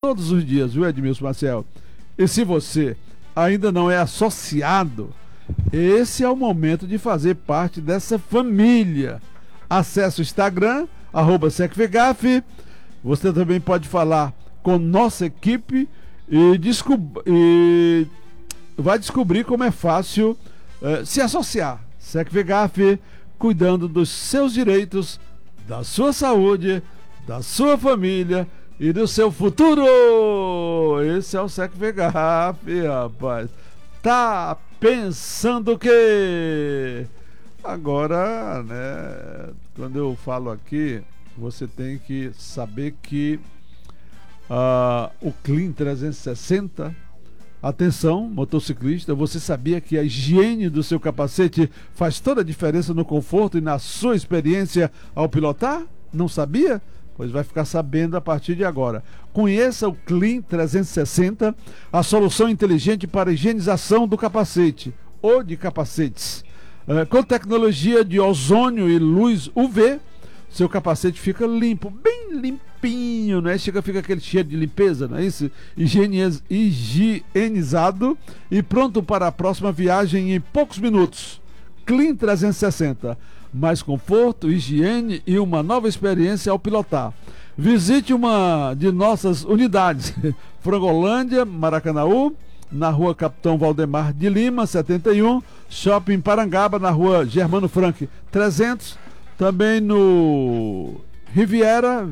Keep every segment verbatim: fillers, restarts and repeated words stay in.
todos os dias, viu, Edmilson Maciel? E se você ainda não é associado, esse é o momento de fazer parte dessa família. Acesse o Instagram, arroba SecVegaf. Você também pode falar com nossa equipe e, descob- e vai descobrir como é fácil uh, se associar. SecVegaf, cuidando dos seus direitos, da sua saúde, da sua família e do seu futuro. Esse é o SecVegaf, rapaz. Tá pensando o quê? Agora, né, quando eu falo aqui, você tem que saber que uh, o Clean trezentos e sessenta, atenção, motociclista, você sabia que a higiene do seu capacete faz toda a diferença no conforto e na sua experiência ao pilotar? Não sabia? Pois vai ficar sabendo a partir de agora. Conheça o Clean trezentos e sessenta, a solução inteligente para a higienização do capacete ou de capacetes. Uh, com tecnologia de ozônio e luz U V, seu capacete fica limpo, bem limpinho, né? Chega, fica aquele cheiro de limpeza, não é isso? Higieniz, higienizado e pronto para a próxima viagem em poucos minutos. Clean trezentos e sessenta, mais conforto, higiene e uma nova experiência ao pilotar. Visite uma de nossas unidades, Frangolândia, Maracanaú, na rua Capitão Valdemar de Lima, setenta e um, Shopping Parangaba, na rua Germano Frank, trezentos, também no Riviera,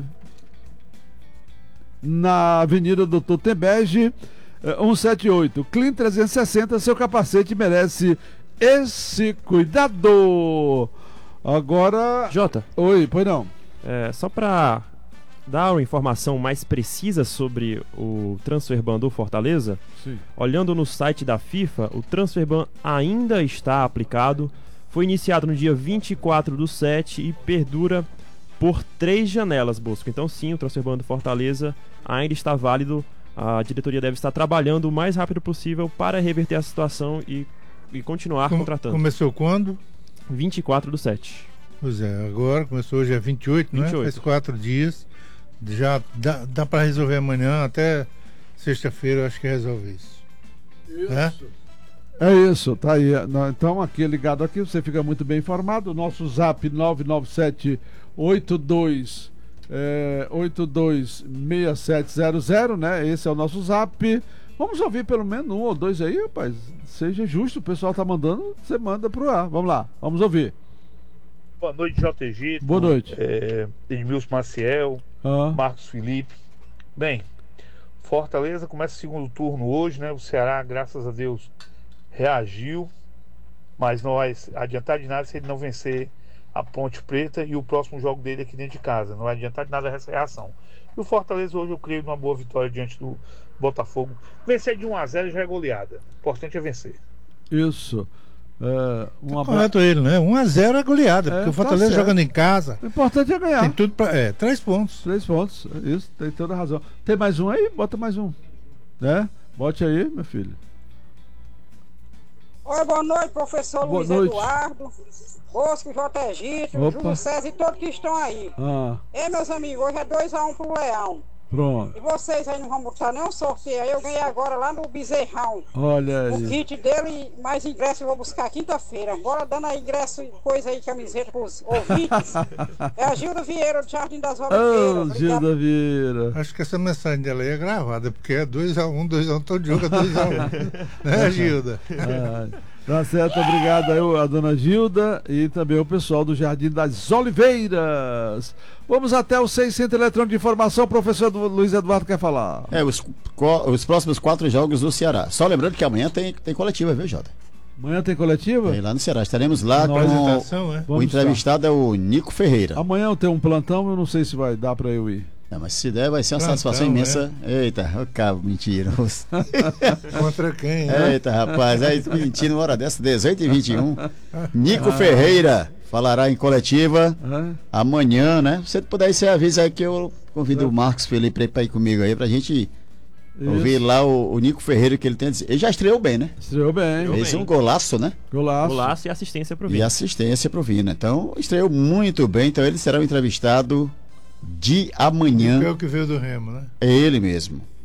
na Avenida Doutor Tembege, cento e setenta e oito. Clean trezentos e sessenta, seu capacete merece esse cuidado. Agora... Jota. Oi, pois não. É, só para dar uma informação mais precisa sobre o Transferban do Fortaleza, sim, olhando no site da FIFA, o Transferban ainda está aplicado, foi iniciado no dia vinte e quatro do sete e perdura por três janelas, Bosco. Então sim, o Transferban do Fortaleza ainda está válido, a diretoria deve estar trabalhando o mais rápido possível para reverter a situação e, e continuar Com, contratando. Começou quando? vinte e quatro do sete. Pois é, agora começou hoje é vinte e oito, não é? Faz quatro dias. Já dá, dá para resolver amanhã, até sexta-feira eu acho que resolve isso. Isso. É? É isso, tá aí. Então, aqui ligado aqui, você fica muito bem informado. O nosso zap nove nove sete oito dois oito dois seis sete zero zero, né? Esse é o nosso zap. Vamos ouvir pelo menos um ou dois aí, rapaz. Seja justo, o pessoal tá mandando, você manda pro ar. Vamos lá, vamos ouvir. Boa noite, J G. Boa noite. É, Edmilson Maciel, ah. Marcos Felipe. Bem, Fortaleza começa o segundo turno hoje, né? O Ceará, graças a Deus, reagiu, mas não vai adiantar de nada se ele não vencer a Ponte Preta e o próximo jogo dele aqui dentro de casa. Não vai adiantar de nada essa reação. E o Fortaleza hoje eu creio numa boa vitória diante do Botafogo. Vencer de um a zero já é goleada. O importante é vencer. Isso. É, um tá correto ele, né? um a zero é goleada, é, porque o Fortaleza tá jogando em casa. O importante é ganhar. Tem tudo pra. É, três pontos. Três pontos, isso, tem toda a razão. Tem mais um aí? Bota mais um. Né? Bote aí, meu filho. Oi, boa noite, professor boa Luiz noite. Eduardo, Bosco, J. Egito, Júlio César e todos que estão aí. Ah. É, meus amigos, hoje é dois a um pro Leão. Pronto. E vocês aí não vão botar nenhum sorteio aí, eu ganhei agora lá no Bezerrão. Olha aí. O kit dele, mais ingresso eu vou buscar quinta-feira. Bora dando aí ingresso e coisa aí, camiseta pros ouvintes. É a Gilda Vieira, do Jardim das Oliveiras. Oh, Gilda Vieira. Acho que essa mensagem dela aí é gravada, porque é dois a um, dois a um, todo jogo é dois a um. Né, Gilda? Ah, tá certo, obrigado aí a dona Gilda e também o pessoal do Jardim das Oliveiras. Vamos até o seis Centro Eletrônico de Informação, o professor Luiz Eduardo quer falar. É, os, os próximos quatro jogos do Ceará. Só lembrando que amanhã tem, tem coletiva, viu, Jota? Amanhã tem coletiva? Tem lá no Ceará. Estaremos lá Nossa, com é? o entrevistado é o Nico Ferreira. Amanhã eu tenho um plantão, eu não sei se vai dar pra eu ir. Não, mas se der, vai ser uma Plantão, satisfação imensa. É? Eita, o cabo mentiroso. Contra quem, né? Eita, rapaz, aí mentindo uma hora dessa, dezoito e vinte e um. Nico ah. Ferreira falará em coletiva ah. amanhã, né? Se você puder, você avisa aí que eu convido é. o Marcos Felipe para ir comigo aí, pra gente Isso. ouvir lá o, o Nico Ferreira, que ele tem a dizer. Ele já estreou bem, né? Estreou bem. Fez um golaço, né? Golaço. Golaço e assistência pro Vina. E assistência pro Vina. Então, estreou muito bem. Então, ele será o entrevistado de amanhã. É o que veio do Remo, né? É ele mesmo.